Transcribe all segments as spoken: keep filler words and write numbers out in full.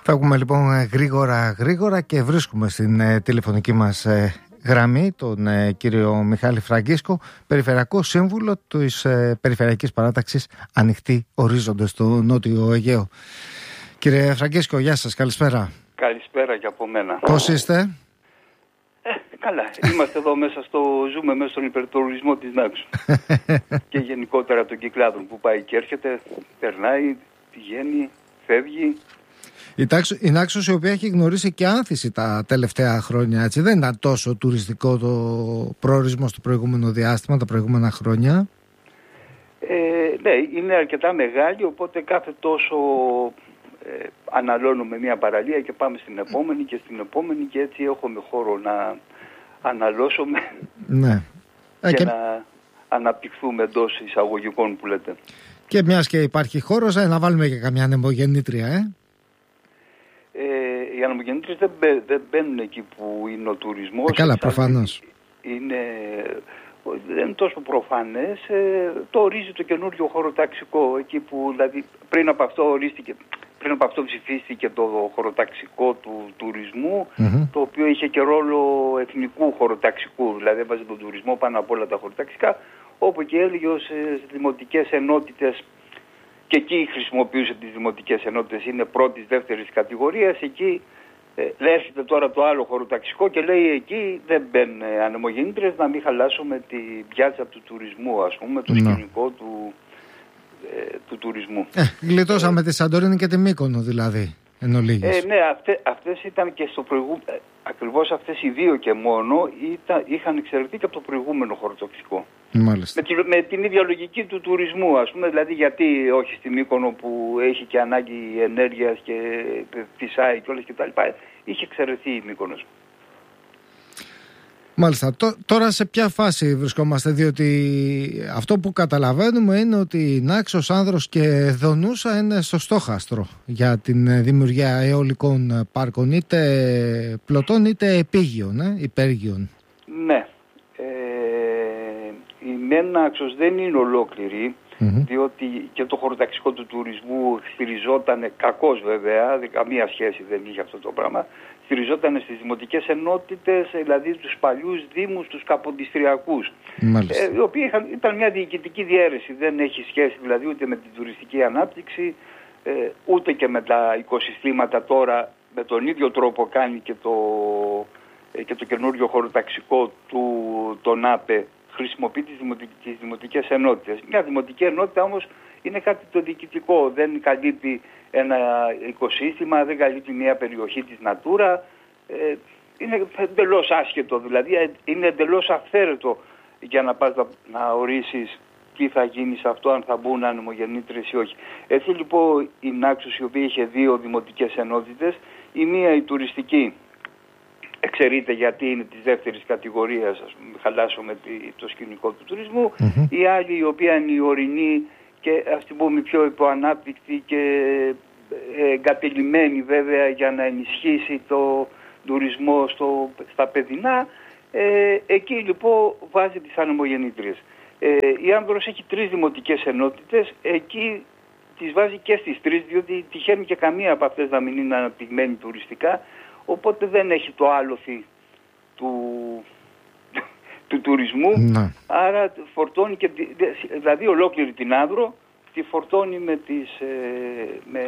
Φεύγουμε λοιπόν γρήγορα γρήγορα και βρίσκουμε στην ε, τηλεφωνική μας ε, γραμμή τον ε, κύριο Μιχάλη Φραγκίσκο, Περιφερειακό Σύμβουλο της ε, Περιφερειακής Παράταξης Ανοιχτή Ορίζοντες στο Νότιο Αιγαίο. Κύριε Φραγκίσκο, γεια σας, καλησπέρα. Καλησπέρα και από μένα. Πώς είστε? Ε, καλά, είμαστε εδώ μέσα στο, ζούμε μέσα στον υπερτουρισμό της Νάξου και γενικότερα των κυκλάδων που πάει και έρχεται, περνάει, πηγαίνει, φεύγει. Η, τάξο, η Νάξος, η οποία έχει γνωρίσει και άνθηση τα τελευταία χρόνια, έτσι, δεν ήταν τόσο τουριστικό το προορισμό στο προηγούμενο διάστημα, τα προηγούμενα χρόνια. Ε, ναι, είναι αρκετά μεγάλη, οπότε κάθε τόσο ε, αναλώνουμε μια παραλία και πάμε στην επόμενη και στην επόμενη και έτσι έχουμε χώρο να αναλώσουμε, ναι. και, ε, και να αναπτυχθούμε εντός εισαγωγικών που λέτε. Και μιας και υπάρχει χώρος, ε, να βάλουμε και καμιά ανεμογεννήτρια, ε. Ε, οι ανεμογεννήτριες δεν, μπαι, δεν μπαίνουν εκεί που είναι ο τουρισμός. Ε, καλά, προφανώς. Είναι, δεν είναι τόσο προφανές. Ε, το ορίζει το καινούριο χωροταξικό. Εκεί που δηλαδή πριν από αυτό ορίστηκε, πριν από αυτό ψηφίστηκε το χωροταξικό του τουρισμού, mm-hmm. το οποίο είχε και ρόλο εθνικού χωροταξικού. Δηλαδή έβαζε τον τουρισμό πάνω από όλα τα χωροταξικά, όπου και έλεγε ως δημοτικές ενότητες. Και εκεί χρησιμοποιούσε τις δημοτικές ενότητες, είναι πρώτης, δεύτερης κατηγορίας. Εκεί ε, έρχεται τώρα το άλλο χωροταξικό και λέει εκεί δεν μπαίνουν ανεμογεννήτριες, να μην χαλάσουμε τη πιάτσα του τουρισμού, ας πούμε, το σκηνικό του, ε, του τουρισμού. Ε, γλιτώσαμε ε, τη Σαντορίνη και τη Μύκονο δηλαδή, εν ολίγης. Ε, ναι, αυτές, αυτές ήταν και στο προηγούμενο, ε, ακριβώς αυτές οι δύο και μόνο ήταν, είχαν εξαιρεθεί και από το προηγούμενο χωροταξικό. Μάλιστα. Με, τη, με την ίδια λογική του τουρισμού, ας πούμε, δηλαδή γιατί όχι στη Μύκονο που έχει και ανάγκη ενέργειας και φυσάει και όλες και τα λοιπά, είχε εξαιρεθεί η Μύκονος. Μάλιστα. Τώρα σε ποια φάση βρισκόμαστε, διότι αυτό που καταλαβαίνουμε είναι ότι Νάξος, Άνδρος και Δονούσα είναι στο στόχαστρο για την δημιουργία αιωλικών πάρκων, είτε πλωτών είτε επίγειων, ε, υπέργειων. Ναι. Η μεν Νάξος δεν είναι ολόκληρη, mm-hmm. διότι και το χωροταξικό του τουρισμού στηριζόταν, κακώς βέβαια, καμία σχέση δεν είχε αυτό το πράγμα, στηριζόταν στις δημοτικές ενότητες, δηλαδή τους παλιούς δήμους, τους καποντιστριακούς, ε, οι οποίοι είχαν, ήταν μια διοικητική διαίρεση, δεν έχει σχέση δηλαδή ούτε με την τουριστική ανάπτυξη, ε, ούτε και με τα οικοσυστήματα. Τώρα με τον ίδιο τρόπο κάνει και το, ε, και το καινούριο χωροταξικό του τον ΑΠΕ, χρησιμοποιεί τις, δημοτικ, τις δημοτικές ενότητες. Μια δημοτική ενότητα όμως είναι κάτι το διοικητικό, δεν καλύπτει ένα οικοσύστημα, δεν καλύπτει μια περιοχή της Natura, ε, είναι εντελώς άσχετο, δηλαδή είναι εντελώς αυθαίρετο για να πας να, να ορίσεις τι θα γίνει σε αυτό, αν θα μπουν ανεμογεννήτριες ή όχι. Έτσι λοιπόν η Νάξος, η οποία είχε δύο δημοτικές ενότητες, η μία η τουριστική, εξαιρείται γιατί είναι της δεύτερης κατηγορίας, ας πούμε, χαλάσουμε το σκηνικό του τουρισμού. Mm-hmm. Η άλλη, η οποία είναι η ορεινή και ας την πούμε πιο υποανάπτυκτη και εγκατελειμμένη βέβαια για να ενισχύσει το τουρισμό στο, στα παιδινά, ε, εκεί λοιπόν βάζει τις ανεμογεννήτριες. Ε, η Άνδρος έχει τρεις δημοτικές ενότητες, εκεί τις βάζει και στις τρεις, διότι τυχαίνει και καμία από αυτές να μην είναι αναπτυγμένη τουριστικά, οπότε δεν έχει το άλοθη του, του τουρισμού, να. Άρα φορτώνει και, δηλαδή ολόκληρη την Άνδρο τη φορτώνει με, τις, με,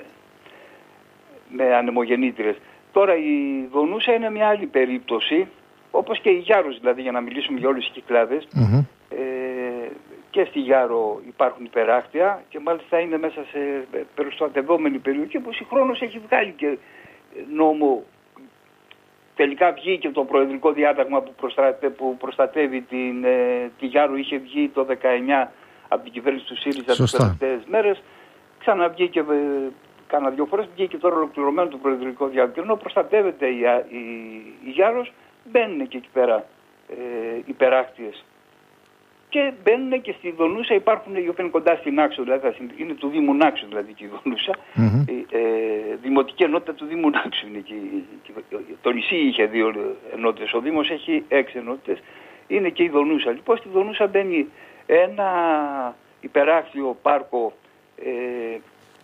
με ανεμογεννήτριες. Τώρα η Δονούσα είναι μια άλλη περίπτωση, όπως και η Γιάρος, δηλαδή για να μιλήσουμε για όλες τις κυκλάδες. Mm-hmm. Ε, και στη Γιάρο υπάρχουν υπεράκτια και μάλιστα είναι μέσα σε προστατευόμενη περιοχή που συγχρόνως έχει βγάλει και νόμο. Τελικά βγήκε το προεδρικό διάταγμα που, προστατε, που προστατεύει την, ε, τη Γιάρου, είχε βγει το δεκαεννιά από την κυβέρνηση του ΣΥΡΙΖΑ τις τελευταίες μέρες. Ξαναβγήκε, ε, κάνα δύο φορές, βγήκε τώρα ολοκληρωμένο το προεδρικό διάταγμα. Ενώ προστατεύεται η, η, η Γιάρος, μπαίνουν και εκεί πέρα ε, υπεράκτιες. Και μπαίνουν και στη Δονούσα, υπάρχουν, οι οποίοι είναι κοντά στην Νάξο, δηλαδή είναι του Δήμου Νάξο, δηλαδή και η Δονούσα. Mm-hmm. Ε, ε, δημοτική ενότητα του Δήμου Νάξου είναι εκεί. Το νησί είχε δύο ενότητες, ο Δήμος έχει έξι ενότητες, είναι και η Δονούσα. Λοιπόν, στη Δονούσα μπαίνει ένα υπεράκτιο πάρκο ε,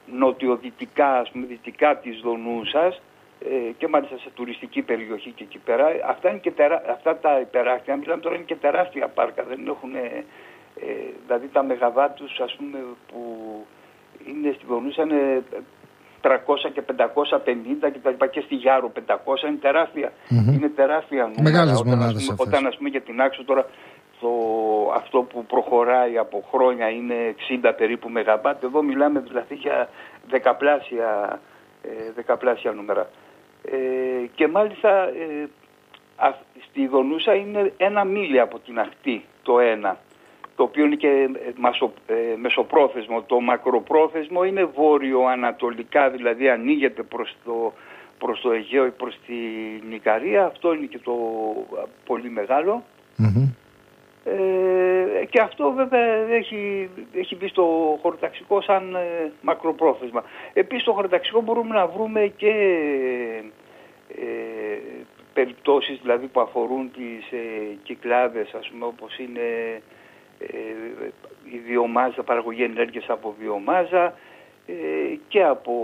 νοτιοδυτικά, ας πούμε, δυτικά της Δονούσας, ε, και μάλιστα σε τουριστική περιοχή και εκεί πέρα. Αυτά, είναι και τερά, αυτά τα υπεράκτια, μιλάμε τώρα, είναι και τεράστια πάρκα, δεν έχουν, ε, δηλαδή τα μεγαβάτ τους, ας πούμε, που είναι στη Δονούσα είναι τριακόσια και πεντακόσια πενήντα και τα λοιπά, και στη Γιάρο πεντακόσια, είναι τεράστια, mm-hmm. είναι τεράστια νούμερα. Μεγάλες όταν, μονάδες ας πούμε, αυτές. Όταν, ας πούμε, για την Άξο τώρα, το, αυτό που προχωράει από χρόνια είναι εξήντα περίπου μεγαβάτ, εδώ μιλάμε δηλαδή για δεκαπλάσια, ε, δεκαπλάσια νούμερα. Ε, και μάλιστα ε, α, στη Δονούσα είναι ένα μίλι από την ακτή το ένα, το οποίο είναι και ε, μασο, ε, μεσοπρόθεσμο. Το μακροπρόθεσμο είναι βόρειο-ανατολικά, δηλαδή ανοίγεται προς το, προς το Αιγαίο ή προς την Ικαρία. Αυτό είναι και το πολύ μεγάλο. Mm-hmm. Ε, και αυτό βέβαια έχει, έχει μπει στο χωροταξικό σαν ε, μακροπρόθεσμα. Επίσης στο χωροταξικό μπορούμε να βρούμε και ε, περιπτώσεις δηλαδή που αφορούν τις ε, κυκλάδες, ας πούμε, όπως είναι ε, η βιομάζα, παραγωγή ενέργειας από βιομάζα ε, και από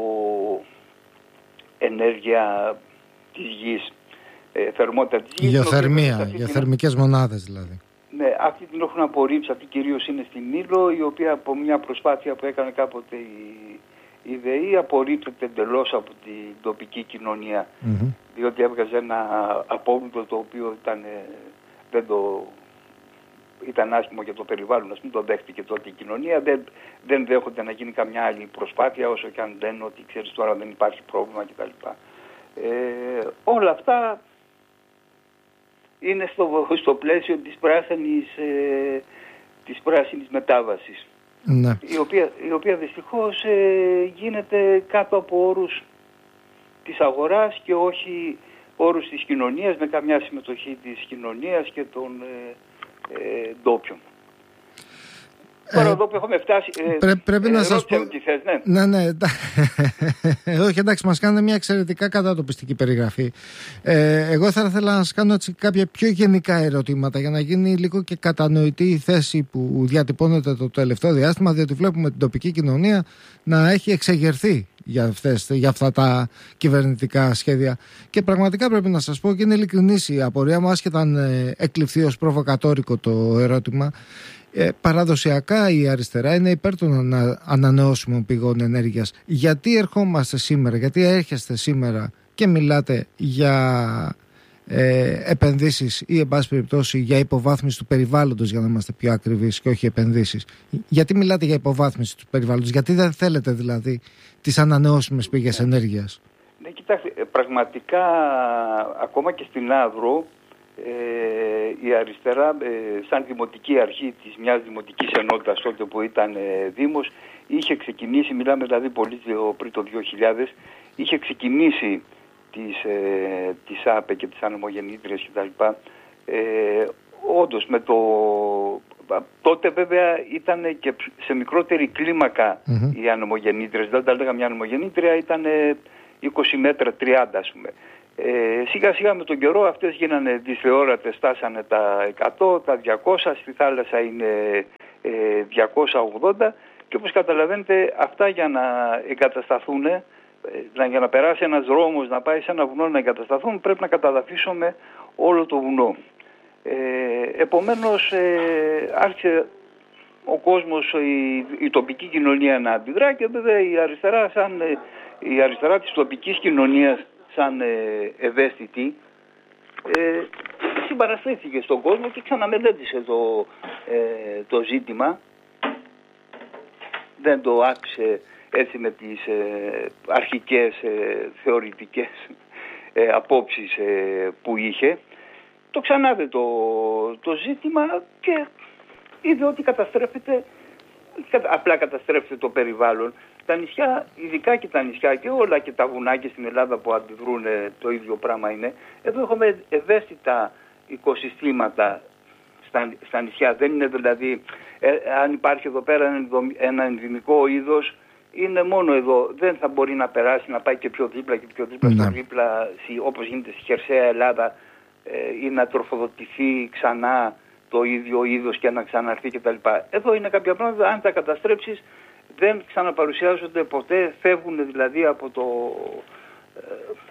ενέργεια της γης, ε, θερμότητα της γης. Γεωθερμία, γεωθερμικές μονάδες δηλαδή. Ναι, αυτή την έχουν απορρίψει, αυτή κυρίως είναι στην Ήλο, η οποία από μια προσπάθεια που έκανε κάποτε η, η ΔΕΗ απορρίπτεται εντελώς από την τοπική κοινωνία, mm-hmm. διότι έβγαζε ένα απόβλητο το οποίο ήταν, δεν το, ήταν άσχημο για το περιβάλλον, ας μην το δέχτηκε τότε η κοινωνία, δεν, δεν δέχονται να γίνει καμιά άλλη προσπάθεια, όσο και αν λένε ότι ξέρεις τώρα δεν υπάρχει πρόβλημα κτλ. Ε, όλα αυτά είναι στο, στο πλαίσιο της πράσινης, ε, της πράσινης μετάβασης, ναι. η, οποία, η οποία δυστυχώς ε, γίνεται κάτω από όρους της αγοράς και όχι όρους της κοινωνίας, με καμιά συμμετοχή της κοινωνίας και των ε, ε, ντόπιων. Τώρα εδώ που έχουμε φτάσει, ε, Πρέ, πρέπει ε, να σας πω... τι θες, ναι. Ναι, ναι. Όχι, εντάξει, μας κάνετε μια εξαιρετικά κατατοπιστική περιγραφή. Ε, εγώ θα ήθελα να σας κάνω έτσι κάποια πιο γενικά ερωτήματα για να γίνει λίγο και κατανοητή η θέση που διατυπώνεται το τελευταίο διάστημα, διότι βλέπουμε την τοπική κοινωνία να έχει εξεγερθεί για, αυτές, για αυτά τα κυβερνητικά σχέδια. Και πραγματικά πρέπει να σας πω, και είναι ειλικρινής η απορία μου, άσχετα αν ε, εκλειφθεί ως προβοκατόρικο το ερώτημα. Ε, παραδοσιακά η αριστερά είναι υπέρ των ανα, ανανεώσιμων πηγών ενέργειας. Γιατί ερχόμαστε σήμερα, γιατί έρχεστε σήμερα και μιλάτε για ε, επενδύσεις ή εν πάση περιπτώσει για υποβάθμιση του περιβάλλοντος, για να είμαστε πιο ακριβείς, και όχι επενδύσεις? Γιατί μιλάτε για υποβάθμιση του περιβάλλοντος, γιατί δεν θέλετε δηλαδή τις ανανεώσιμες πηγές ενέργειας? Ναι, κοιτάξτε, πραγματικά ακόμα και στην Άδρο Ε, η αριστερά, ε, σαν δημοτική αρχή της μιας δημοτικής ενότητας τότε που ήταν ε, Δήμος, είχε ξεκινήσει, μιλάμε δηλαδή πολύ πριν το δύο χιλιάδες, είχε ξεκινήσει τις, ε, τις ΑΠΕ και τις ανεμογεννήτριες κτλ. Ε, όντως με το... Τότε βέβαια ήταν και σε μικρότερη κλίμακα mm-hmm. οι ανεμογεννήτριες, δηλαδή τα λέγαμε μια ανεμογεννήτρια ήταν είκοσι μέτρα, τριάντα ας πούμε. Ε, σιγά σιγά με τον καιρό αυτές γίνανε δυσθεώρατες, φτάσανε τα εκατό, τα διακόσια, στη θάλασσα είναι ε, διακόσια ογδόντα, και όπως καταλαβαίνετε αυτά για να εγκατασταθούν, ε, για να περάσει ένας δρόμος, να πάει σε ένα βουνό να εγκατασταθούν, πρέπει να καταδαφίσουμε όλο το βουνό. Ε, επομένως ε, άρχισε ο κόσμος, η, η τοπική κοινωνία να αντιδρά, και βέβαια η αριστερά, σαν, ε, η αριστερά της τοπικής κοινωνίας σαν ε, ευαίσθητη, ε, συμπαραστρέφθηκε στον κόσμο και ξαναμελέτησε το, ε, το ζήτημα. Δεν το άφησε έτσι με τις ε, αρχικές ε, θεωρητικές ε, απόψεις ε, που είχε. Το ξανάδε το, το ζήτημα και είδε ότι καταστρέφεται, απλά καταστρέφεται το περιβάλλον. Τα νησιά, ειδικά και τα νησιά και όλα και τα βουνάκια στην Ελλάδα που αντιδρούν το ίδιο πράγμα είναι. Εδώ έχουμε ευαίσθητα οικοσυστήματα στα, στα νησιά. Δεν είναι δηλαδή, ε, αν υπάρχει εδώ πέρα ένα ενδυμικό είδος, είναι μόνο εδώ. Δεν θα μπορεί να περάσει, να πάει και πιο δίπλα και πιο δίπλα, ναι. στο δίπλα, όπως γίνεται στη χερσαία Ελλάδα, ε, ή να τροφοδοτηθεί ξανά το ίδιο είδος και να ξαναρθεί κτλ. Εδώ είναι κάποια πράγματα, αν τα καταστρέψεις, δεν ξαναπαρουσιάζονται ποτέ, φεύγουν δηλαδή από το... Ε,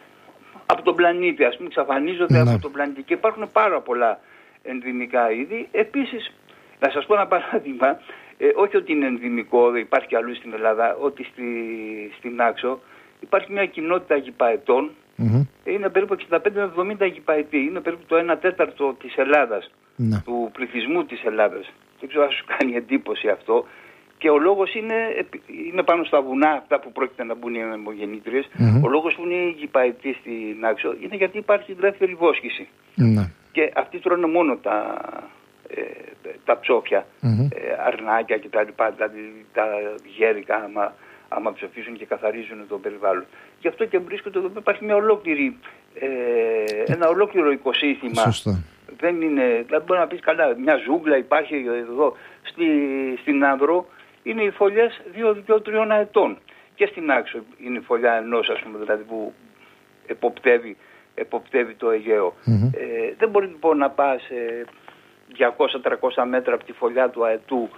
από τον πλανήτη, ας πούμε, εξαφανίζονται ναι. από τον πλανήτη και υπάρχουν πάρα πολλά ενδυμικά είδη. Επίσης, να σας πω ένα παράδειγμα, ε, όχι ότι είναι ενδυμικό, υπάρχει αλλού στην Ελλάδα, ότι στη, στην Άξο υπάρχει μια κοινότητα γηπαετών, mm-hmm. είναι περίπου εξήντα πέντε με εβδομήντα γηπαετοί, είναι περίπου το ένα τέταρτο της Ελλάδας, ναι. του πληθυσμού της Ελλάδας. Δεν ξέρω αν σου κάνει εντύπωση αυτό. Και ο λόγος είναι, είναι πάνω στα βουνά, αυτά που πρόκειται να μπουν οι ανεμογεννήτριες. Mm-hmm. Ο λόγος που είναι οι γηπαετοί στην Άξο είναι γιατί υπάρχει ελεύθερη βόσκηση. Mm-hmm. Και αυτοί τρώνε μόνο τα, ε, τα ψόφια, mm-hmm. ε, αρνάκια κτλ. Δηλαδή τα γέρικα, άμα, άμα ψοφίσουν και καθαρίζουν το περιβάλλον. Γι' αυτό και βρίσκονται εδώ, υπάρχει μια ολόκληρη, ε, ένα ολόκληρο οικοσύστημα. Σωστά. Δεν είναι, δηλαδή μπορεί να πεις καλά, μια ζούγκλα υπάρχει εδώ στη, στην Άνδρο. Είναι οι φωλιές δύο τριών ετών. Και στην Άξο είναι η φωλιά ενός, ας πούμε, δηλαδή που εποπτεύει, εποπτεύει το Αιγαίο. Mm-hmm. Ε, δεν μπορεί λοιπόν να πας ε, διακόσια με τριακόσια μέτρα από τη φωλιά του αετού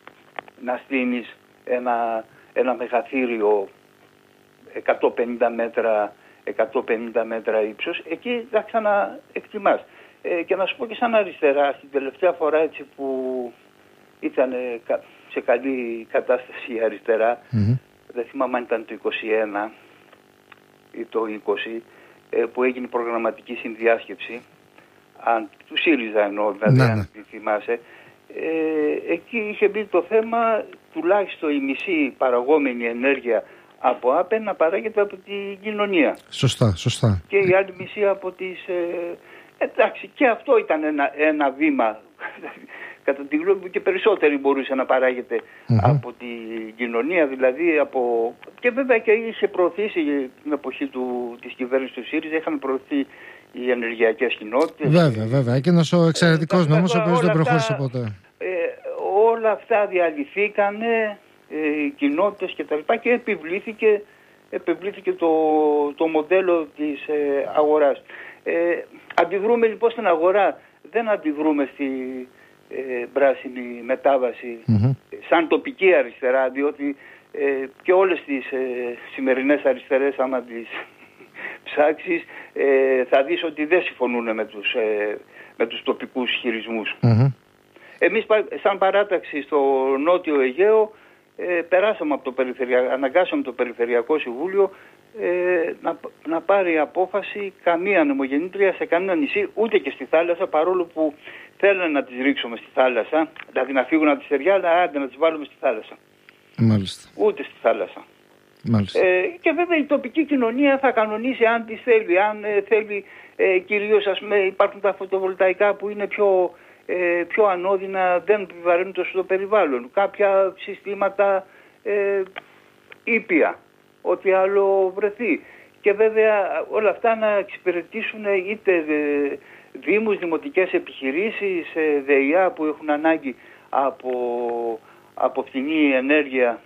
να στείνεις ένα, ένα μεγαθύριο εκατόν πενήντα μέτρα, εκατόν πενήντα μέτρα ύψος. Εκεί θα ξαναεκτιμάς. Ε, και να σου πω και σαν αριστερά, στην τελευταία φορά έτσι που ήταν ε, σε καλή κατάσταση η αριστερά, mm-hmm. δεν θυμάμαι αν ήταν το είκοσι ένα ή το είκοσι, ε, που έγινε προγραμματική συνδιάσκεψη, αν, του ΣΥΡΙΖΑ εννοώ, δηλαδή, mm-hmm. αν τη θυμάσαι, ε, εκεί είχε μπει το θέμα τουλάχιστον η μισή παραγόμενη ενέργεια από ΑΠΕ να παράγεται από την κοινωνία. Σωστά, σωστά. Και η άλλη μισή από τις... Ε, εντάξει, και αυτό ήταν ένα, ένα βήμα, κατά τη γνώμη μου, και περισσότεροι μπορούσε να παράγεται mm-hmm. από την κοινωνία, δηλαδή από... Και βέβαια και είχε προωθήσει την εποχή του, της κυβέρνησης του ΣΥΡΙΖΑ, είχαν προωθεί οι ενεργειακές κοινότητες. Βέβαια, βέβαια. Και ένας ο εξαιρετικός ε, νόμος, ο οποίος δεν προχώρησε ποτέ. Ε, όλα αυτά διαλυθήκανε, ε, οι κοινότητες και τα λοιπά, και επιβλήθηκε, επιβλήθηκε το, το μοντέλο της ε, αγοράς. Ε, αντιδρούμε λοιπόν στην αγορά, δεν αντιδρούμε στη ε, πράσινη μετάβαση mm-hmm. σαν τοπική αριστερά, διότι ε, και όλες τις ε, σημερινές αριστερές, άμα τις ψάξεις, ε, θα δεις ότι δεν συμφωνούν με τους, ε, με τους τοπικούς χειρισμούς. Mm-hmm. Εμείς σαν παράταξη στο Νότιο Αιγαίο ε, περάσαμε από το περιφερειακό, αναγκάσαμε το Περιφερειακό Συμβούλιο ε, να, να πάρει απόφαση καμία ανεμογεννήτρια σε κανένα νησί, ούτε και στη θάλασσα, παρόλο που θέλουν να τις ρίξουμε στη θάλασσα, δηλαδή να φύγουν από τη στεριά, αλλά άντε να τις βάλουμε στη θάλασσα. Μάλιστα. Ούτε στη θάλασσα. Μάλιστα. Ε, και βέβαια η τοπική κοινωνία θα κανονίσει αν τη θέλει, αν ε, θέλει ε, κυρίως, ας πούμε, υπάρχουν τα φωτοβολταϊκά που είναι πιο, ε, πιο ανώδυνα, δεν επιβαρύνουν τόσο το περιβάλλον. Κάποια συστήματα ε, ήπια, ό,τι άλλο βρεθεί. Και βέβαια όλα αυτά να εξυπηρετήσουν είτε ε, δήμους, δημοτικές επιχειρήσεις, ε, ΔΕΙΑ που έχουν ανάγκη από, από φθηνή ενέργεια.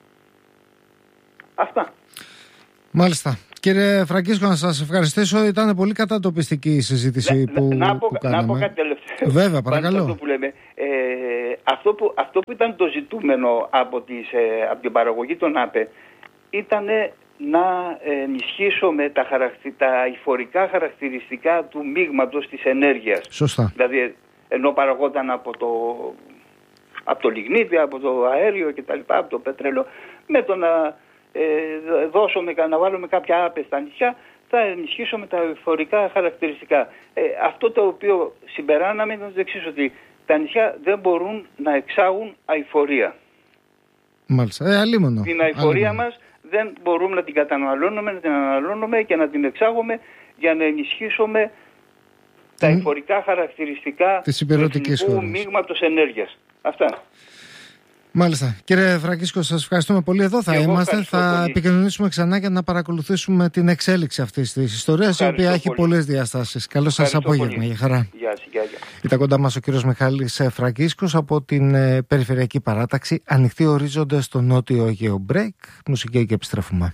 Αυτά. Μάλιστα. Κύριε Φραγκίσκο, να σας ευχαριστήσω. Ήταν πολύ κατατοπιστική η συζήτηση να, που, να, πω, που κάναμε. Να πω κάτι τελευταίο. Βέβαια, παρακαλώ. Αυτό που, λέμε. Ε, αυτό, που, αυτό που ήταν το ζητούμενο από, τις, ε, από την παραγωγή των ΑΠΕ ήταν να ενισχύσουμε τα, χαρακτη, τα υφορικά χαρακτηριστικά του μείγματος της ενέργειας. Σωστά. Δηλαδή, ενώ παραγόταν από το, από το λιγνίτη, από το αέριο κτλ., από το πετρέλαιο, με το να ε, δώσουμε, να βάλουμε κάποια άπε στα νησιά, θα ενισχύσουμε τα υφορικά χαρακτηριστικά. Ε, αυτό το οποίο συμπεράναμε ήταν το εξής, ότι τα νησιά δεν μπορούν να εξάγουν αηφορία. Μάλιστα. Ε, αλίμονο. Την αηφορία μας δεν μπορούμε να την καταναλώνουμε, να την αναλώνουμε και να την εξάγουμε για να ενισχύσουμε τα υφορικά χαρακτηριστικά του εθνικού μείγματος ενέργειας. Αυτά. Μάλιστα. Κύριε Φραγκίσκο, σας ευχαριστούμε πολύ. Εδώ θα είμαστε. Θα πολύ. επικοινωνήσουμε ξανά για να παρακολουθήσουμε την εξέλιξη αυτής της ιστορίας, η οποία έχει πολλές διαστάσεις. Καλό σας απόγευμα. Για χαρά. Γεια σας. Γεια, γεια. Ήταν κοντά μας ο κύριος Μιχάλης Φραγκίσκος από την Περιφερειακή Παράταξη. Ανοιχτοί ορίζοντες στο Νότιο Αιγαίο. Break, μουσική και επιστρέφουμε.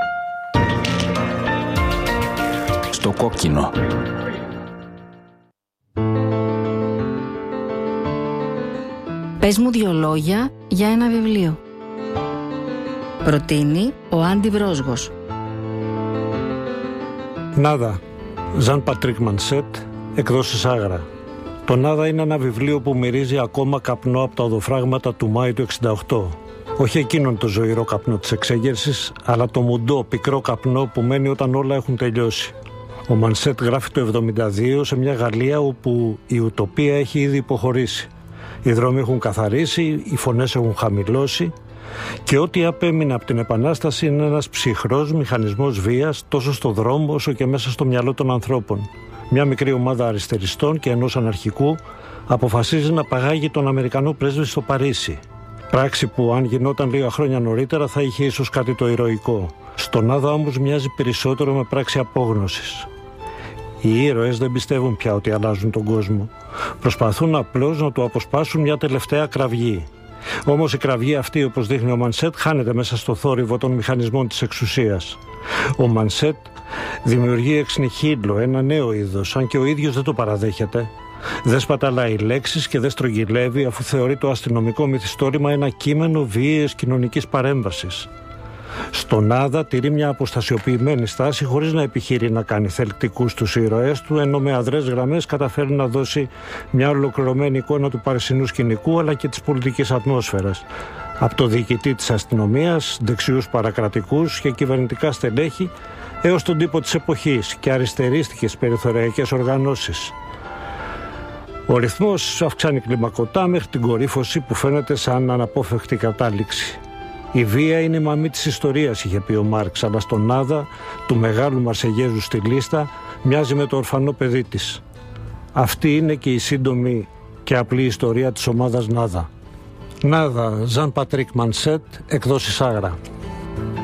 Στο κόκκινο. Πες μου δύο λόγια για ένα βιβλίο. Προτείνει ο Άντι Βρόσγος. Νάδα, Ζαν Πατρίκ Μανσέτ, εκδόσεις Άγρα. Το Νάδα είναι ένα βιβλίο που μυρίζει ακόμα καπνό από τα οδοφράγματα του Μάη του εξήντα οκτώ. Όχι εκείνον το ζωηρό καπνό της εξέγερσης, αλλά το μουντό, πικρό καπνό που μένει όταν όλα έχουν τελειώσει. Ο Μανσέτ γράφει το εβδομήντα δύο σε μια Γαλλία όπου η ουτοπία έχει ήδη υποχωρήσει. Οι δρόμοι έχουν καθαρίσει, οι φωνές έχουν χαμηλώσει και ό,τι απέμεινε από την Επανάσταση είναι ένας ψυχρός μηχανισμός βίας τόσο στο δρόμο όσο και μέσα στο μυαλό των ανθρώπων. Μια μικρή ομάδα αριστεριστών και ενός αναρχικού αποφασίζει να παγάγει τον Αμερικανό πρέσβη στο Παρίσι. Πράξη που αν γινόταν λίγα χρόνια νωρίτερα θα είχε ίσως κάτι το ηρωικό. Στον Νάδα όμως μοιάζει περισσότερο με πράξη απόγνωσης. Οι ήρωες δεν πιστεύουν πια ότι αλλάζουν τον κόσμο. Προσπαθούν απλώς να του αποσπάσουν μια τελευταία κραυγή. Όμως η κραυγή αυτή, όπως δείχνει ο Μανσέτ, χάνεται μέσα στο θόρυβο των μηχανισμών της εξουσίας. Ο Μανσέτ δημιουργεί εξ νιχίλο ένα νέο είδος, αν και ο ίδιος δεν το παραδέχεται. Δεν σπαταλάει λέξεις και δεν στρογγυλεύει, αφού θεωρεί το αστυνομικό μυθιστόρημα ένα κείμενο βίαιης κοινωνικής παρέμβασης. Στον Νάδα τηρεί μια αποστασιοποιημένη στάση χωρίς να επιχειρεί να κάνει θελκτικούς τους ήρωές του, ενώ με αδρές γραμμές καταφέρει να δώσει μια ολοκληρωμένη εικόνα του παρισινού σκηνικού αλλά και της πολιτικής ατμόσφαιρας. Από το διοικητή της αστυνομίας, δεξιούς παρακρατικούς και κυβερνητικά στελέχη, έως τον τύπο της εποχής και αριστερίστικες περιθωριακές οργανώσεις. Ο ρυθμός αυξάνει κλιμακωτά μέχρι την κορύφωση που φαίνεται σαν αναπόφευκτη κατάληξη. Η βία είναι η μαμή της ιστορίας, είχε πει ο Μάρξ, αλλά στον Νάδα, του μεγάλου Μαρσεγέζου στη λίστα, μοιάζει με το ορφανό παιδί της. Αυτή είναι και η σύντομη και απλή ιστορία της ομάδας Νάδα. Νάδα, Ζαν Πατρίκ Μανσέτ, εκδόσεις Άγρα.